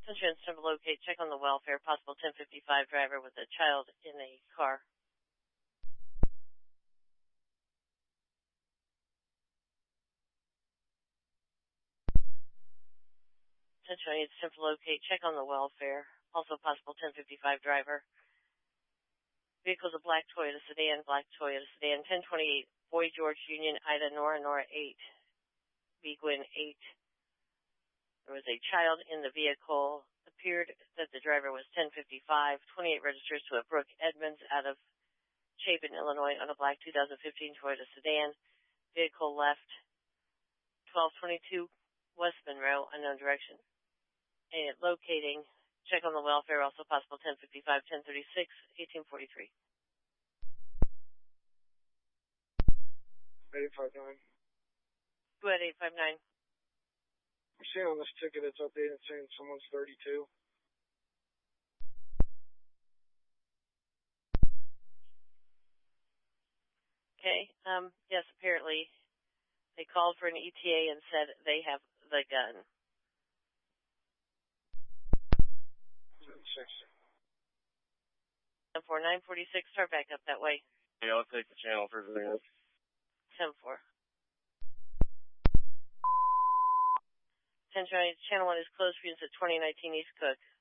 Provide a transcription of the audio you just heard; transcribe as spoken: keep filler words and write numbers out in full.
Insurance number locate, check on the welfare, possible ten fifty-five driver with a child in a car. Attention, it's ten locate, check on the welfare, also possible ten fifty-five driver. Vehicle's a black Toyota sedan, black Toyota sedan, ten twenty-eight, Boy George Union, Ida, Nora, Nora eight, B Gwyn eight. There was a child in the vehicle. Appeared that the driver was ten fifty-five, twenty-eight registers to a Brooke Edmonds out of Chapin, Illinois on a black two thousand fifteen Toyota sedan. Vehicle left twelve twenty-two West Monroe, unknown direction. And locating, check on the welfare, also possible ten fifty-five, ten thirty-six, eighteen forty-three. eight five nine. Go ahead, eight five nine. I'm seeing on this ticket it's updated saying someone's thirty-two. Okay, um, yes, apparently they called for an E T A and said they have the gun. Six. ten four, nine forty-six, start back up that way. Yeah, I'll take the channel for everything else. ten four. Attention, channel one is closed for use at twenty nineteen East Cook.